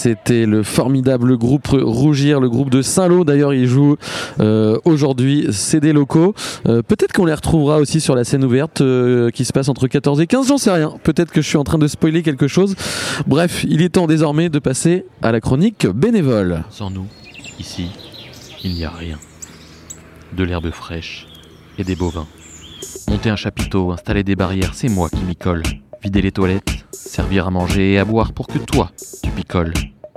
C'était le formidable groupe Rougir, le groupe de Saint-Lô. D'ailleurs, ils jouent aujourd'hui CD locaux. Peut-être qu'on les retrouvera aussi sur la scène ouverte qui se passe entre 14 et 15, j'en sais rien. Peut-être que je suis en train de spoiler quelque chose. Bref, il est temps désormais de passer à la chronique bénévole. Sans nous, ici, il n'y a rien. De l'herbe fraîche et des bovins. Monter un chapiteau, installer des barrières, c'est moi qui m'y colle. Vider les toilettes, servir à manger et à boire pour que toi, tu picoles.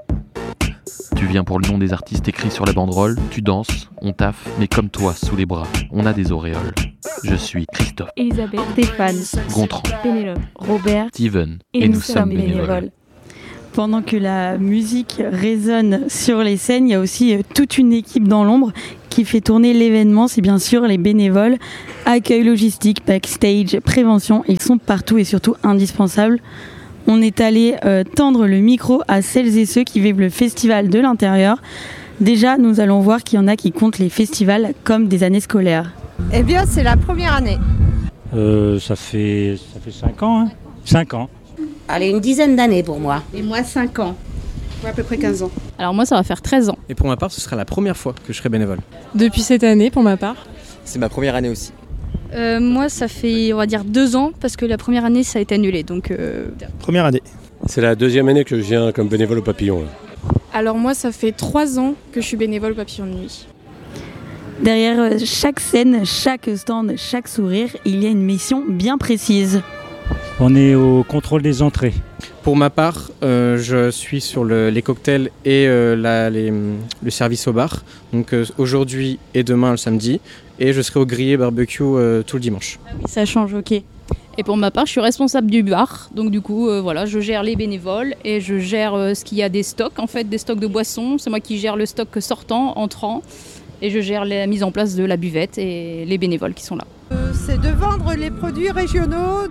Tu viens pour le nom des artistes écrits sur la banderole, tu danses, on taffe, mais comme toi, sous les bras, on a des auréoles. Je suis Christophe, Elisabeth, Stéphane, Gontran, Pénélope, Robert Steven, et nous sommes bénévoles. Pendant que la musique résonne sur les scènes, il y a aussi toute une équipe dans l'ombre qui fait tourner l'événement. C'est bien sûr les bénévoles, accueil logistique, backstage, prévention. Ils sont partout et surtout indispensables. On est allé tendre le micro à celles et ceux qui vivent le festival de l'intérieur. Déjà, nous allons voir qu'il y en a qui comptent les festivals comme des années scolaires. Eh bien, c'est la première année. Ça fait 5 ans, hein. 5 ans. Allez, une dizaine d'années pour moi. Et moi, 5 ans. À peu près 15 ans. Alors moi, ça va faire 13 ans. Et pour ma part, ce sera la première fois que je serai bénévole. Depuis cette année, pour ma part. C'est ma première année aussi. Moi, ça fait, on va dire, 2 ans, parce que la première année, ça a été annulé. Donc, Première année. C'est la deuxième année que je viens comme bénévole au Papillon. Là. Alors moi, ça fait 3 ans que je suis bénévole au Papillon de Nuit. Derrière chaque scène, chaque stand, chaque sourire, il y a une mission bien précise. On est au contrôle des entrées. Pour ma part, je suis sur les cocktails et le service au bar. Donc aujourd'hui et demain le samedi. Et je serai au grillé barbecue tout le dimanche. ah oui, ça change, ok. Et pour ma part, je suis responsable du bar. Donc du coup, voilà, je gère les bénévoles et je gère ce qu'il y a des stocks, en fait, des stocks de boissons. C'est moi qui gère le stock sortant, entrant. Et je gère la mise en place de la buvette et les bénévoles qui sont là. C'est de vendre les produits régionaux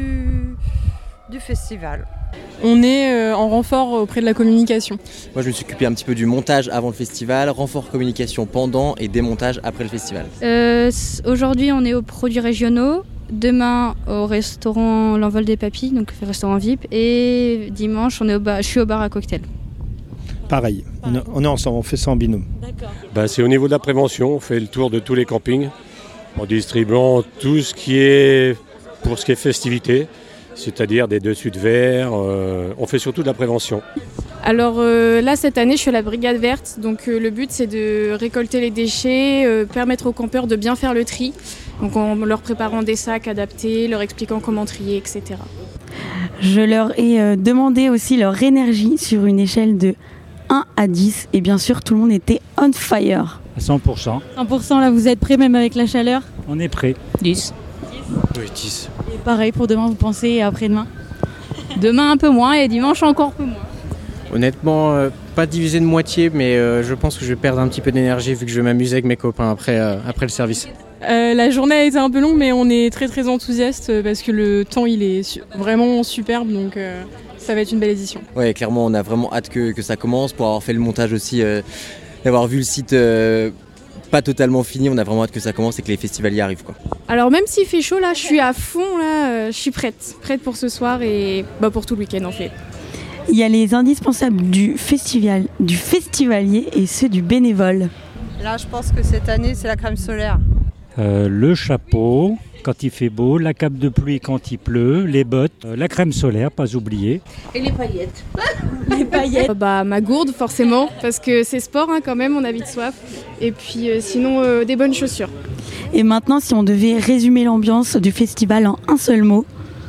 du festival. On est en renfort auprès de la communication. Moi, je me suis occupé un petit peu du montage avant le festival, renfort communication pendant et démontage après le festival. Aujourd'hui, on est aux produits régionaux. Demain, au restaurant L'Envol des Papilles, donc le restaurant VIP. Et dimanche, je suis au bar à cocktail. Pareil, on est ensemble, on fait ça en binôme. Bah, c'est au niveau de la prévention, on fait le tour de tous les campings en distribuant tout ce qui est pour ce qui est festivité, c'est-à-dire des dessus de verre, on fait surtout de la prévention. Alors là, cette année, je suis à la brigade verte. Donc le but, c'est de récolter les déchets, permettre aux campeurs de bien faire le tri. Donc en leur préparant des sacs adaptés, leur expliquant comment trier, etc. Je leur ai demandé aussi leur énergie sur une échelle de 1 à 10. Et bien sûr, tout le monde était on fire. À 100%. 100%, là, vous êtes prêts même avec la chaleur ? On est prêt. 10. Oui, 10. Et pareil pour demain, vous pensez, et après-demain ? Demain, un peu moins et dimanche, encore un peu moins. Honnêtement, pas divisé de moitié, mais je pense que je vais perdre un petit peu d'énergie vu que je vais m'amuser avec mes copains après le service. La journée a été un peu longue, mais on est très très enthousiaste parce que le temps il est vraiment superbe, donc ça va être une belle édition. Ouais, clairement, on a vraiment hâte que ça commence pour avoir fait le montage aussi, d'avoir vu le site pas totalement fini. On a vraiment hâte que ça commence et que les festivaliers arrivent, quoi. Alors même s'il fait chaud là, je suis à fond là, je suis prête pour ce soir et pour tout le week-end en fait. Il y a les indispensables du festivalier et ceux du bénévole. Là, je pense que cette année, c'est la crème solaire. Le chapeau quand il fait beau, la cape de pluie quand il pleut, les bottes, la crème solaire, pas oublier. Et les paillettes. Les paillettes. Ma gourde forcément, parce que c'est sport quand même, on a vite soif. Et puis sinon des bonnes chaussures. Et maintenant, si on devait résumer l'ambiance du festival en un seul mot.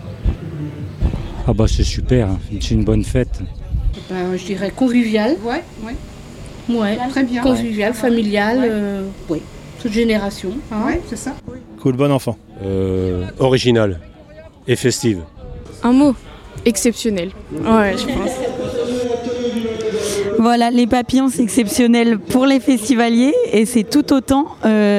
Ah bah c'est super, hein. C'est une bonne fête. Je dirais convivial. Ouais, très bien. Convivial, familial, oui. Toute génération. Ouais, c'est ça. Cool, bon enfant. Original et festive. Un mot, exceptionnel. Ouais, je pense. Voilà, les papillons, c'est exceptionnel pour les festivaliers et c'est tout autant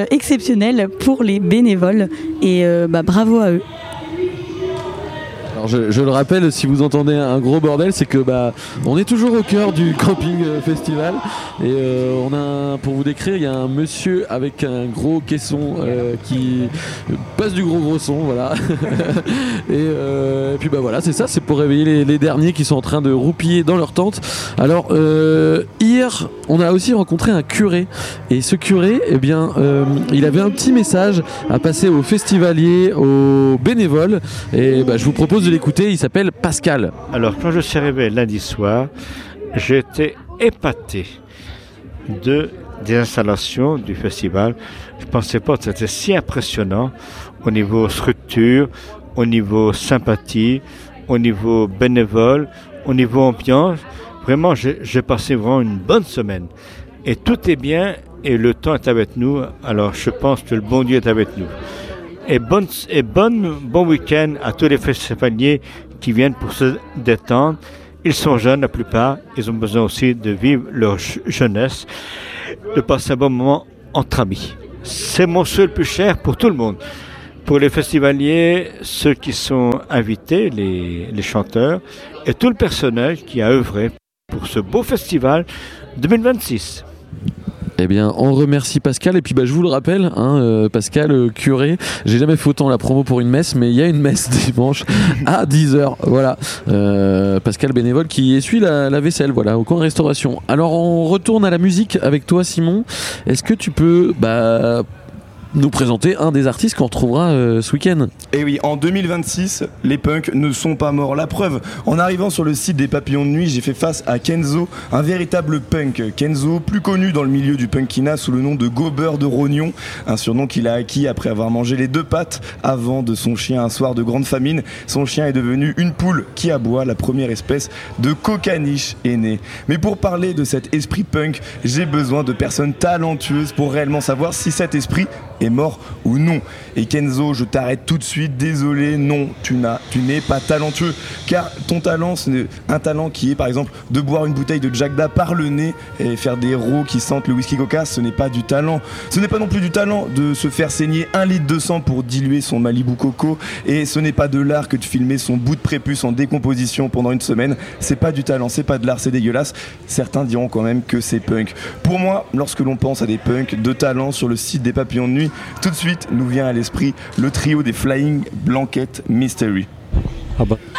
exceptionnel pour les bénévoles. Et bravo à eux. Alors je le rappelle, si vous entendez un gros bordel, c'est que on est toujours au cœur du camping festival et on a pour vous décrire, il y a un monsieur avec un gros caisson qui passe du gros son, voilà. et puis voilà, c'est ça, c'est pour réveiller les derniers qui sont en train de roupiller dans leur tente. Alors hier, on a aussi rencontré un curé et ce curé, il avait un petit message à passer aux festivaliers, aux bénévoles et je vous propose de l'écouter. Il s'appelle Pascal. Alors quand je suis arrivé lundi soir, j'ai été épaté des installations du festival. Je ne pensais pas que c'était si impressionnant au niveau structure, au niveau sympathie, au niveau bénévole, au niveau ambiance. Vraiment, j'ai passé vraiment une bonne semaine. Et tout est bien et le temps est avec nous. Alors je pense que le bon Dieu est avec nous. Et bon week-end à tous les festivaliers qui viennent pour se détendre. Ils sont jeunes la plupart, ils ont besoin aussi de vivre leur jeunesse, de passer un bon moment entre amis. C'est mon souhait le plus cher pour tout le monde. Pour les festivaliers, ceux qui sont invités, les chanteurs, et tout le personnel qui a œuvré pour ce beau festival 2026. Eh bien, on remercie Pascal et puis je vous le rappelle, Pascal, curé, j'ai jamais fait autant la promo pour une messe, mais il y a une messe dimanche à 10h, voilà. Pascal bénévole qui essuie la vaisselle, voilà, au coin de restauration. Alors on retourne à la musique avec toi Simon, est-ce que tu peux nous présenter un des artistes qu'on retrouvera ce week-end? Et oui, en 2026, les punks ne sont pas morts. La preuve, en arrivant sur le site des Papillons de Nuit, j'ai fait face à Kenzo, un véritable punk. Kenzo, plus connu dans le milieu du punkina sous le nom de Gobeur de Rognon, un surnom qu'il a acquis après avoir mangé les 2 pattes avant de son chien un soir de grande famine. Son chien est devenu une poule qui aboie, la première espèce de cocaniche est née. Mais pour parler de cet esprit punk, j'ai besoin de personnes talentueuses pour réellement savoir si cet esprit est mort ou non. Et Kenzo, je t'arrête tout de suite, désolé, non, tu n'es pas talentueux, car ton talent, c'est un talent qui est par exemple de boire une bouteille de Jack Da par le nez et faire des rots qui sentent le whisky coca, ce n'est pas du talent. Ce n'est pas non plus du talent de se faire saigner 1 litre de sang pour diluer son Malibu Coco, et ce n'est pas de l'art que de filmer son bout de prépuce en décomposition pendant une semaine. C'est pas du talent, c'est pas de l'art, c'est dégueulasse. Certains diront quand même que c'est punk. Pour moi, lorsque l'on pense à des punks de talent sur le site des Papillons de Nuit, tout de suite nous vient à l'esprit le trio des Flying Blanket Mystery.